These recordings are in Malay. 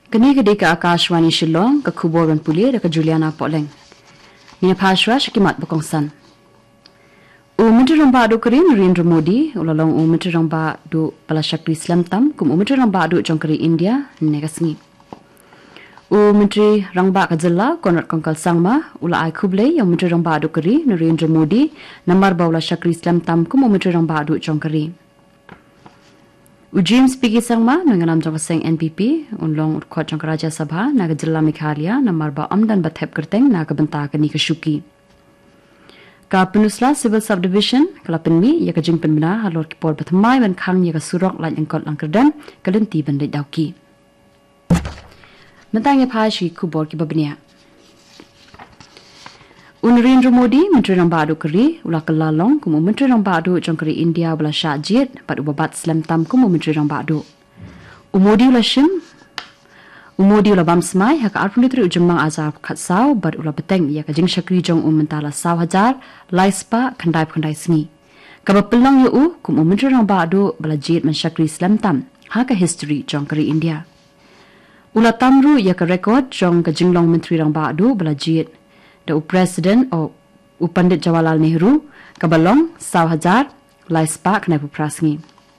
Kini kedeka Akashwani Shillong ke Kuboran Puli dan ke Juliana Poleng. Mina Pashwa Shikimat Bokongsan. Menteri Ramba Adu Keri Narendra Modi ulalong Menteri Ramba Adu Palashakri Islam Tam kum Menteri Ramba Adu Jongkeri India negasngi. Menteri Ramba Kazilla Konrad Kongkal Sangma ula ai Kublai yang Menteri Ramba Adu Keri Narendra Modi namar Baula Shakri Islam Tam kum Menteri Ramba Adu Jongkeri. James Pigi Sangma mengenam Jawaseng NPP unlong Utkot Jongkaraja Sabha naga Jilla Meghalaya namar ba amdan bathep kerteng naga benta kani keshuki. Ka Penusla Civil Subdivision kala penmi ya ka jing penbena halor ki por bathmai ban khang ya ka surok lan engkot langkerdan kalenti bandai dauki. Mentang ya phashi kubor ki babnia. Narendra Modi Menteri Ramba Adu Keri ulah kelalong kum Menteri Ramba Adu Jongkeri India bala syajit pat ubabat Islam Tam kum Menteri Ramba Adu. Modi ulah shim Modi ulah bamsmai hak arpunitri ujemang azab khatsau bat ulah beteng ya ka jing syakri jong mentala 10,000 laispa khandai sni. Ka bapelong yu kum Menteri Ramba Adu bala jit men syakri Islam Tam hak history Jongkeri India. Ulah tamru ya ka record jong ka jinglong Menteri Ramba Adu bala jit the President of Pandit Jawaharlal Nehru kabalong 10,000 laispa kena puprasngi.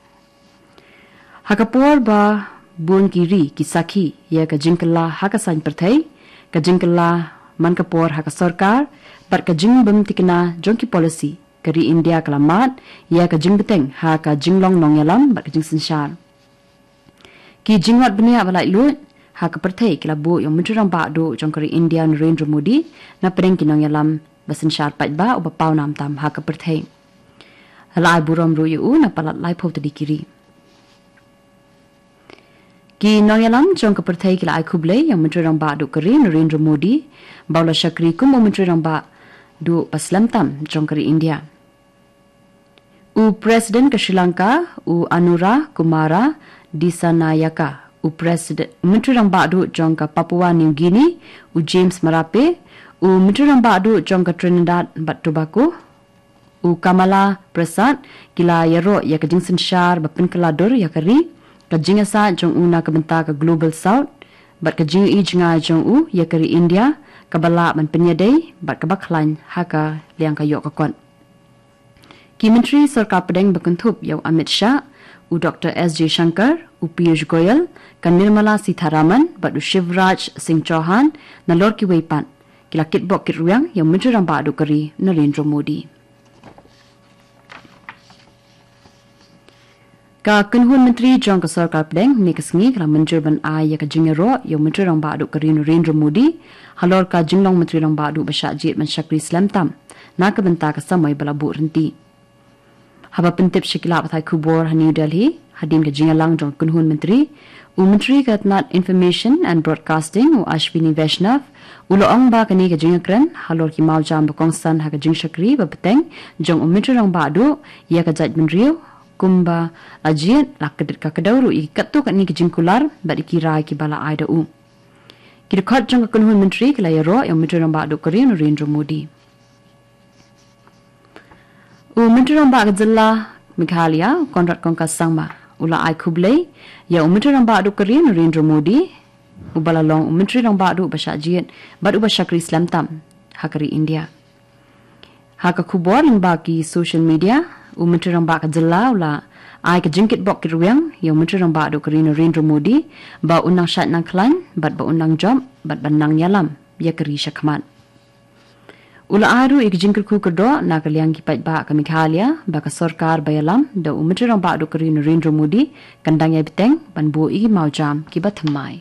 Hakapor ba bun kiri kisaki ya ka jingkala hakasan perthai ka jingkala man kapor haka sarkar bar ka jingbem tikna jongki policy kari India kalamat ya ka jingbeteng haka jinglong nongyalam bar ka jingsinshar. Ki jingwat benia balai lut hak perthai kilabu yang Menteri Ramba Adu Jongkeri India Narendra Modi na pereng kinong yalam basin syar patba uba pau nam tam hak perthai. Halai buram ru yu na palat lai pau tadi kiri. Ki nong yalam jong ke perthai kila ai kublai yang Menteri Ramba Adu Keri Narendra Modi baula syakri kum Menteri Ramba Adu Paslam Tam Jongkeri India. Presiden ke Sri Lanka Anura Kumara Disanayaka President Menteri Ramba Adu jongka Papua New Guinea James Marape Menteri Ramba Adu jongka Trinidad and Tobago Kamala Prasad kila yaro ya ka jingsen shar bapin kaladur ya kari ka jingasa jong una ka benta ka Global South bat ka jing jinga jong ya kari India ka bala man penyadai bat ka baklan haka liang ka yok ka kon ki Menteri Sarkar Pedeng bakuntup yaw Amit Shah Dr. S.J. Shankar, Piyush Goyal, kan Nirmala Sitharaman, batu Shivraj Singh Chauhan, na Lord Ki Weipan, kila kitbok kitruyang yang Menteri Ramba Adu Keri Narendra Modi. Ka Kunhun Menteri Jong ka Sarkar Pedeng ni kesngi kala menjurban ai ya ka jingero yang Menteri Ramba Adu Keri Narendra Modi, halor ka jinglong Menteri Ramba Adu Basyajit mensyakri Islam Tam, na ka benta ka samai balabu renti. Haba pentip shikila pathai kubor New Delhi hadim ke jingalang jong kunhun menteri Menteri Katnat Information and Broadcasting Ashwini Vaishnav uloong ba kani ke jingakren halor ki maujam bakongsan ha ke jing shakri ba beteng jong Menteri Rang Badu ya ka jaj menriu kumba ajian lakedit ka kedauru I katu kani ke jingkular ba dikira ki bala aida ki dekat jong kunhun menteri kala yaro yang Menteri Rang Badu Keri Narendra Modi Menteri Ramba Jilla Meghalaya Konrad Kongkal Sangma ula ai kublai ya Menteri Ramba Adu Keri Narendra Modi ubalalong Menteri Ramba Adu Basyajit bad Basyakri Islam Tam hakari India haka kubor limba ki social media Menteri Ramba Jilla ula ai ka jingkit bok kiruyang ya Menteri Ramba Adu Keri Narendra Modi ba unang syat nang klan bad ba unang job bad banang yalam ya keri syakmat Ula aru ikjingkir ku kerdo na kaliang kipat ba ka Meghalaya ba ka sarkar bayalam da Menteri Ramba Adu Keri Narendra Modi kandang ya biteng ban bu igi maujam ki bathamai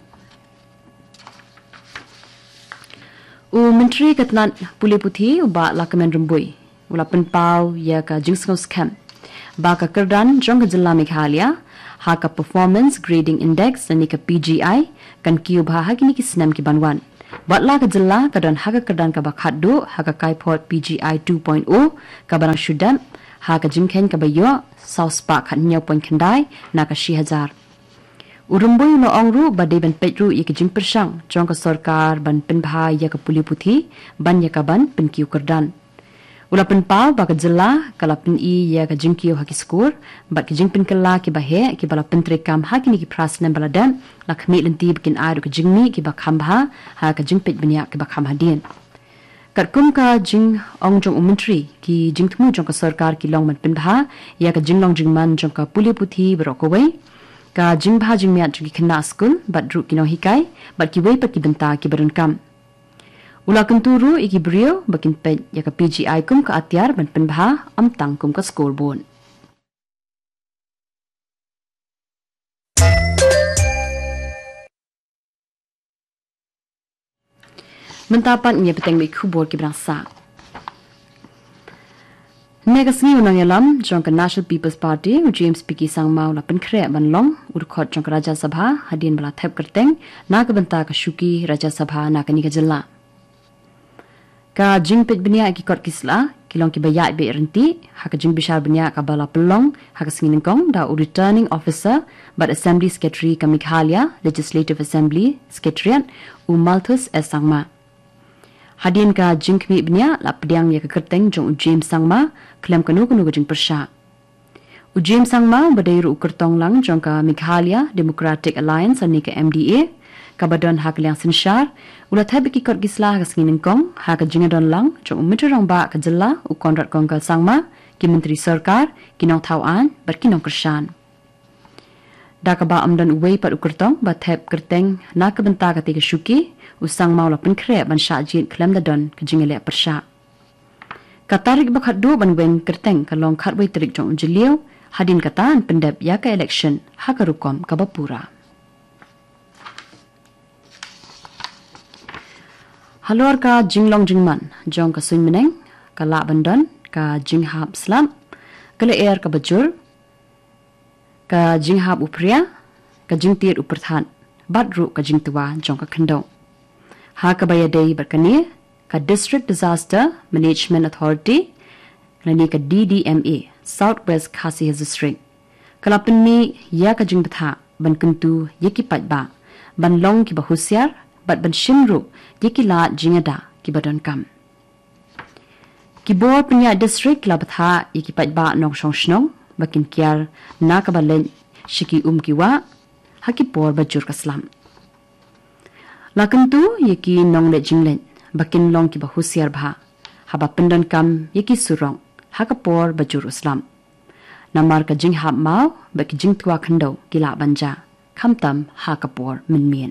Menteri Katnat Puli Puthi ba la Kemen Rembui ula penpau ya ka jingsngos camp ba ka kerdan jong ka Jilla Meghalaya ha ka performance grading index ni ka PGI kan kiu ba ha kini ki snam ki banwan Batla ke Jilla kadan haga kerdan ka bakhaddu haga kaipot PGI 2.0 ka barang syudam haga jingken ka bayo South Park khatnyau pon khandai na ka 10,000 Urumbui no ongru badai ban petru ya ke jing persang jong ka sarkar ban penbha ya ka Puli Puthi ban ya ka ban penkiu kerdan Ulapan pau baka jela kalapin I ya ka jingkio haki skor bat ki jingpin kala ki bahe ki bala pentrekam haki ni ki prasnan baladan lakmi lenti bikin air ka jingmi ki bakham ha ka jingpet benya ki bakham hadien Katkum ka jing ong jong ummentri ki jingtmu jong ka sarkar ki long man pinbha ya ka jinglong jingman jong ka puli puthi brokowai ka jingbha jingmya jong ki khna skul bat ru ki no hikai bat ki wei pat ki benta ki barun kam ulakan turu iki brio bakin pe ya ka PGI kum ka atyar man pinbha am tang kum ka skol bon Mentapan niya peteng may kubor ki brasa. Negasngi unang yalam jong ka National People's Party James Piki Sangmao la penkre banlong urkhot jong ka Raja Sabha hadin bala thep kerteng na ka banta ka shuki Raja Sabha na kani ka jilla. Ka jingpet benya ki kot kisla kilong ki baya be renti ha ka jing bishar benya ka bala pelong ha ka singin kong da returning officer but Assembly Secretary ka Meghalaya Legislative Assembly Secretariat Malthus S Sangma. Hadin ka jingkmi bnya la pediang ya kerteng jong James Sangma klem kanu jing persha. James Sangma badairu kertong lang jong ka Meghalaya Democratic Alliance ani ka MDA ka badon hak liang sinshar ulat habi ki kot gisla ka singin kong ha ka jingadon lang jong mitrang ba ka jilla u konrat kong ka Sangma ki menteri sarkar kinong tauan bar kinong kershan. Da ka ba amdan uwei pat ukertong ba thep kerteng na ka benta ka tiga shuki usang mau la penkre ban sha jin klem da don ka jingele persha katarik bakhat do ban wen kerteng ka long khat wei trik jong jiliu hadin katan pendep ya ka election ha ka rukom ka bapura halor ka jinglong jingman jong ka suin meneng ka la bandon ka jinghap slam ka le air ka bajur ka jinghap upria ka jingtir uperthan badru ka jingtua jong ka khandong ha ka bayadei berkani ka District Disaster Management Authority lani ka DDMA Southwest Khasi Hills District kalapni ya ka jingbtha ban kuntu yeki patba ban long ki bahusyar bat ban shimru yeki la jingada ki badon kam ki bor pnya district labtha yeki patba nong shongshnong bakin kyar na ka balen shiki kiwa haki por bajur kaslam Lakantu yeki nong le jinglen bakin long ki bahusiar bha haba pendan kam yeki surong hakapor bajur islam namar ka jing hab mau baki jing twa khando kila banja khamtam hakapor minmien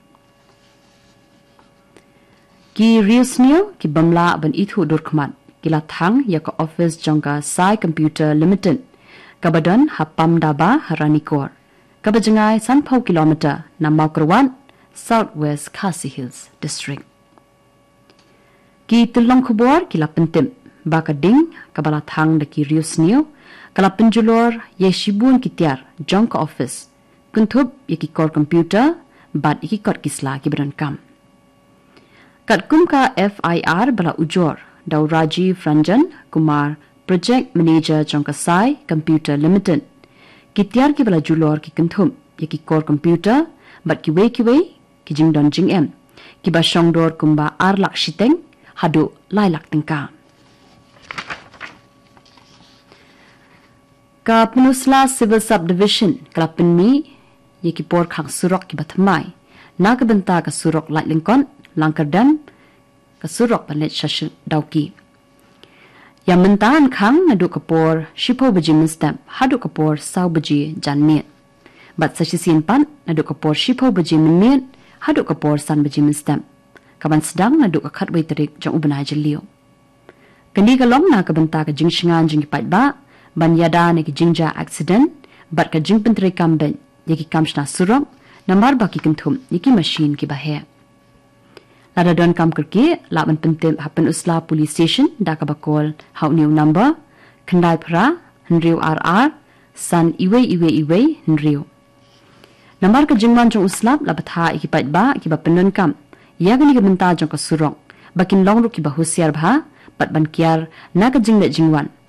ki riusnio ki bamla ban ithu durkhmat kila thang yaka office jongka sai computer limited kabadan hapam daba haranikor kabajangai sanpau kilometer namakruan Southwest Khasi Hills District. Ki tulong kubor kila pentim baka ding kabala thang da ki rius niyo kala penjulor ye shibun kitiar jong ka office kunthub ye ki kor computer bat ki kor kisla ki bran kam. Katkum ka FIR bala ujor daw Rajiv Ranjan Kumar Project Manager jong ka Sai Computer Limited kitiar ki bala julor ki kunthum ye ki kor computer bat ki wei ki jing don jing em ki ba shongdor kumba ar lak shiteng hadu lai lak tengka ka Penusla Civil Subdivision kalapinmi ye ki por khang surok ki bathmai na ka benta ka surok lai lingkon langkardam ka surok palet shash dauki ya mentan khang nadu kapor shipo baji mistam hadu kapor sau baji janmet bat sashisin pan nadu kapor shipo baji minmet hadu kapor san baji mistam kaban sedang nadu ka khatwei tarik jong ubnai jelio kani ka long na ka benta ka jingshingan jing pat ba ban yada ne ki jingja accident bat ka jing pentre kamben yeki kamshna surok namar baki kunthum yeki machine ki bahe lada don kam kerki laban pentem hapen usla police station da ka bakol how new number khandai phra hnriu rr san iwe hnriu namar ka jingman jong uslap labatha ki pat ba ki ba pendon kam yagani ka benta jong ka surok bakin long ru ki ba husiar bha pat ban kiar na ka jingle jingwan